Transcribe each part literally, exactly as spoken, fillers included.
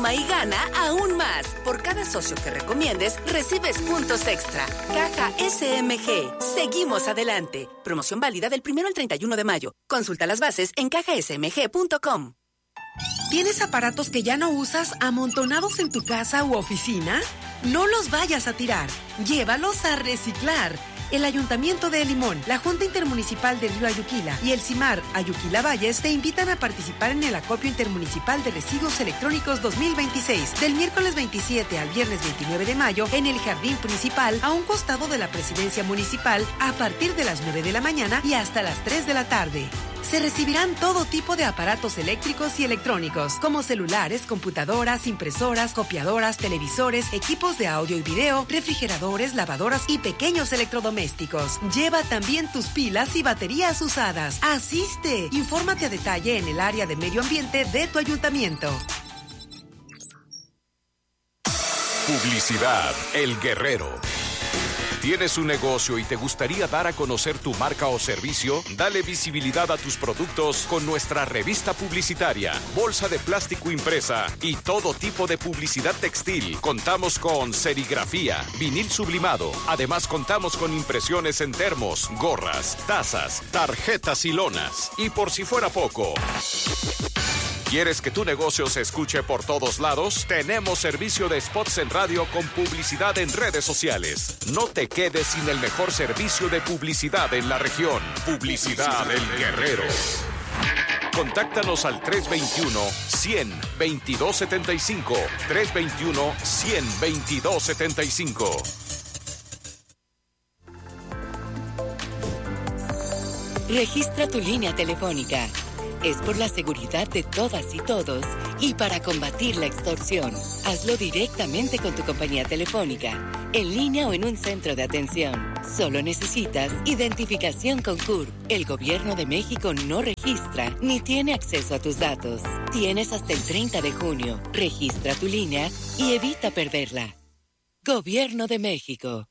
Suma y gana aún más. Por cada socio que recomiendes, recibes puntos extra. Caja S M G. Seguimos adelante. Promoción válida del primero al treinta y uno de mayo. Consulta las bases en caja s m g punto com. ¿Tienes aparatos que ya no usas amontonados en tu casa u oficina? No los vayas a tirar. Llévalos a reciclar. El Ayuntamiento de El Limón, la Junta Intermunicipal del Río Ayuquila y el CIMAR Ayuquila Valles te invitan a participar en el Acopio Intermunicipal de Residuos Electrónicos dos mil veintiséis, del miércoles veintisiete al viernes veintinueve de mayo en el Jardín Principal, a un costado de la Presidencia Municipal, a partir de las nueve de la mañana y hasta las tres de la tarde. Se recibirán todo tipo de aparatos eléctricos y electrónicos, como celulares, computadoras, impresoras, copiadoras, televisores, equipos de audio y video, refrigeradores, lavadoras y pequeños electrodomésticos. Lleva también tus pilas y baterías usadas. ¡Asiste! Infórmate a detalle en el área de medio ambiente de tu ayuntamiento. Publicidad El Guerrero. ¿Tienes un negocio y te gustaría dar a conocer tu marca o servicio? Dale visibilidad a tus productos con nuestra revista publicitaria, bolsa de plástico impresa y todo tipo de publicidad textil. Contamos con serigrafía, vinil sublimado. Además, contamos con impresiones en termos, gorras, tazas, tarjetas y lonas. Y por si fuera poco, ¿quieres que tu negocio se escuche por todos lados? Tenemos servicio de spots en radio con publicidad en redes sociales. No te quedes sin el mejor servicio de publicidad en la región. Publicidad El Guerrero. Contáctanos al tres veintiuno, cien, veintidós setenta y cinco. tres veintiuno, cien, veintidós setenta y cinco. Registra tu línea telefónica. Es por la seguridad de todas y todos y para combatir la extorsión. Hazlo directamente con tu compañía telefónica, en línea o en un centro de atención. Solo necesitas identificación con C U R. El Gobierno de México no registra ni tiene acceso a tus datos. Tienes hasta el treinta de junio. Registra tu línea y evita perderla. Gobierno de México.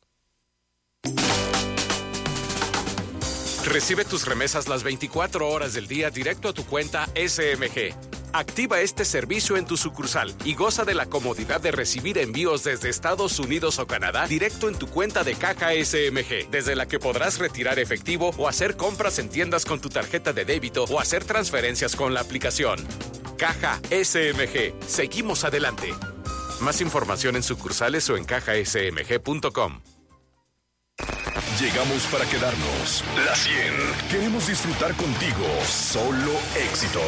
Recibe tus remesas las veinticuatro horas del día directo a tu cuenta S M G. Activa este servicio en tu sucursal y goza de la comodidad de recibir envíos desde Estados Unidos o Canadá directo en tu cuenta de Caja S M G, desde la que podrás retirar efectivo o hacer compras en tiendas con tu tarjeta de débito o hacer transferencias con la aplicación. Caja S M G. Seguimos adelante. Más información en sucursales o en caja s m g punto com. Llegamos para quedarnos. La cien. Queremos disfrutar contigo. Solo éxitos.